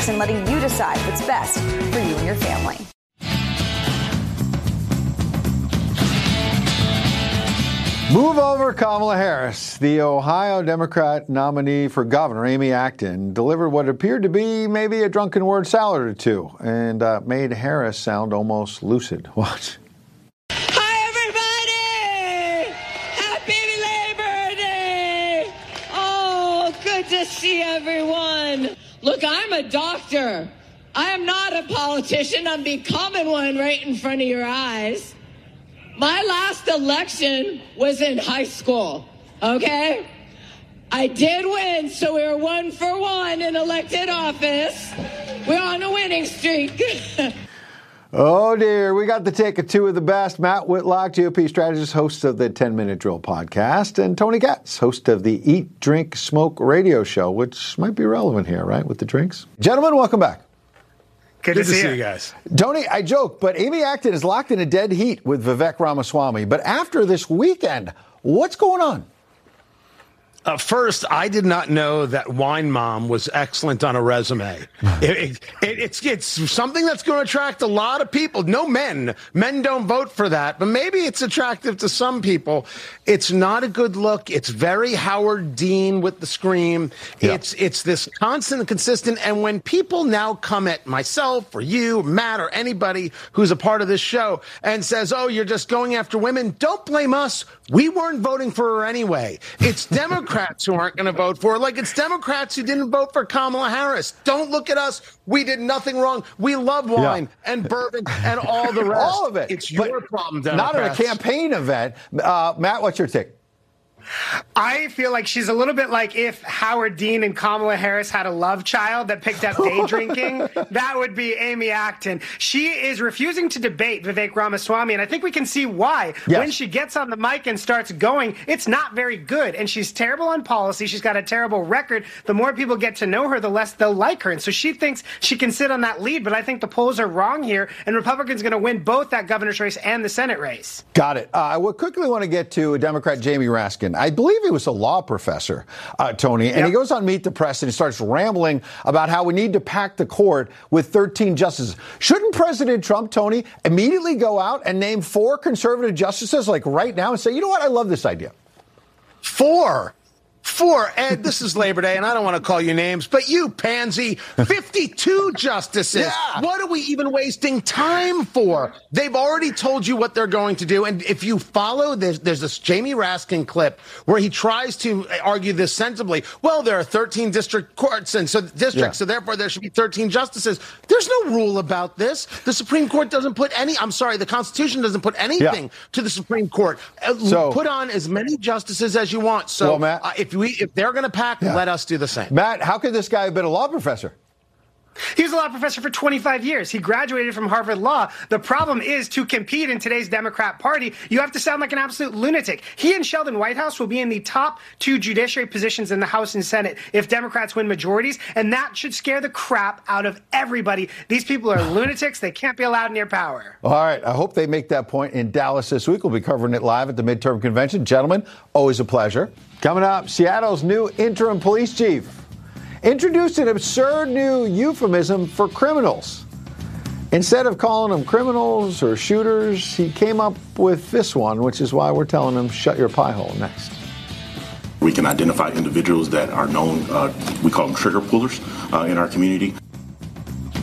Harris and letting you decide what's best for you and your family. Move over Kamala Harris. The Ohio Democrat nominee for governor, Amy Acton, delivered what appeared to be maybe a drunken word salad or two and made Harris sound almost lucid. Watch. Hi, everybody! Happy Labor Day! Oh, good to see everyone. Look, I'm a doctor. I am not a politician. I'm becoming one right in front of your eyes. My last election was in high school, okay? I did win, so we were 1 for 1 in elected office. We're on a winning streak. Oh, dear. We got the take of two of the best. Matt Whitlock, GOP strategist, host of the 10-Minute Drill podcast, and Tony Katz, host of the Eat, Drink, Smoke radio show, which might be relevant here, right, with the drinks? Gentlemen, welcome back. Good to see you guys. Tony, I joke, but Amy Acton is locked in a dead heat with Vivek Ramaswamy. But after this weekend, what's going on? First, I did not know that Wine Mom was excellent on a resume. It's something that's going to attract a lot of people. No men. Men don't vote for that, but maybe it's attractive to some people. It's not a good look. It's very Howard Dean with the scream. Yeah. It's this constant and consistent. And when people now come at myself or you, Matt, or anybody who's a part of this show and says, oh, you're just going after women, don't blame us. We weren't voting for her anyway. It's Democrats who aren't going to vote for her, like it's Democrats who didn't vote for Kamala Harris. Don't look at us. We did nothing wrong. We love wine and bourbon and all the rest. All of it. It's your problem, Democrats. Not at a campaign event. Matt, what's your take? I feel like she's a little bit like if Howard Dean and Kamala Harris had a love child that picked up day drinking. That would be Amy Acton. She is refusing to debate Vivek Ramaswamy, and I think we can see why. Yes. When she gets on the mic and starts going, it's not very good, and she's terrible on policy. She's got a terrible record. The more people get to know her, the less they'll like her, and so she thinks she can sit on that lead, but I think the polls are wrong here, and Republicans are going to win both that governor's race and the Senate race. Got it. I would quickly want to get to Democrat Jamie Raskin. I believe he was a law professor, Tony, and he goes on Meet the Press and he starts rambling about how we need to pack the court with 13 justices. Shouldn't President Trump, Tony, immediately go out and name 4 conservative justices, like right now, and say, you know what, I love this idea? 4. Ed, this is Labor Day, and I don't want to call you names, but you pansy, 52 justices. Yeah. What are we even wasting time for? They've already told you what they're going to do, and if you follow, there's this Jamie Raskin clip where he tries to argue this sensibly. Well, there are 13 district courts, and so districts, so therefore there should be 13 justices. There's no rule about this. The Supreme Court doesn't put the Constitution doesn't put anything to the Supreme Court. So, put on as many justices as you want. So, well, Matt, if they're going to pack, let us do the same. Matt, how could this guy have been a law professor? He was a law professor for 25 years. He graduated from Harvard Law. The problem is, to compete in today's Democrat Party, you have to sound like an absolute lunatic. He and Sheldon Whitehouse will be in the top 2 judiciary positions in the House and Senate if Democrats win majorities, and that should scare the crap out of everybody. These people are lunatics. They can't be allowed near power. All right. I hope they make that point in Dallas this week. We'll be covering it live at the midterm convention. Gentlemen, always a pleasure. Coming up, Seattle's new interim police chief introduced an absurd new euphemism for criminals. Instead of calling them criminals or shooters, he came up with this one, which is why we're telling him, shut your pie hole. Next. We can identify individuals that are known, we call them trigger pullers in our community.